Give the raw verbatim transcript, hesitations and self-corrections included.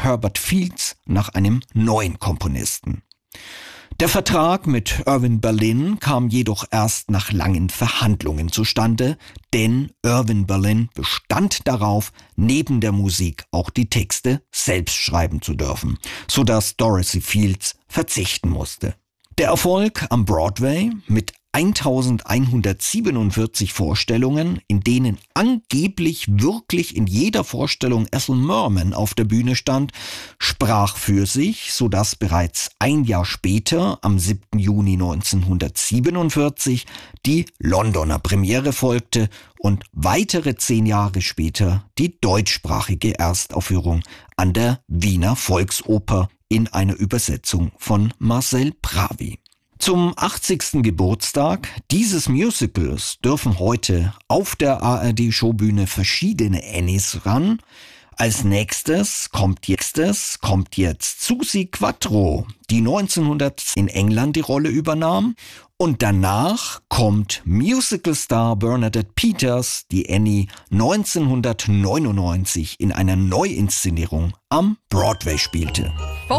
sucht Herbert Fields nach einem neuen Komponisten. Der Vertrag mit Irving Berlin kam jedoch erst nach langen Verhandlungen zustande, denn Irving Berlin bestand darauf, neben der Musik auch die Texte selbst schreiben zu dürfen, sodass Dorothy Fields verzichten musste. Der Erfolg am Broadway mit eintausendeinhundertsiebenundvierzig Vorstellungen, in denen angeblich wirklich in jeder Vorstellung Ethel Merman auf der Bühne stand, sprach für sich, sodass bereits ein Jahr später, am siebten Juni neunzehnhundertsiebenundvierzig, die Londoner Premiere folgte und weitere zehn Jahre später die deutschsprachige Erstaufführung an der Wiener Volksoper in einer Übersetzung von Marcel Pravi. Zum achtzigsten Geburtstag dieses Musicals dürfen heute auf der A R D-Showbühne verschiedene Annies ran. Als nächstes kommt jetzt, kommt jetzt Suzi Quatro, die neunzehnhundert in England die Rolle übernahm. Und danach kommt Musicalstar Bernadette Peters, die Annie neunzehnhundertneunundneunzig in einer Neuinszenierung am Broadway spielte.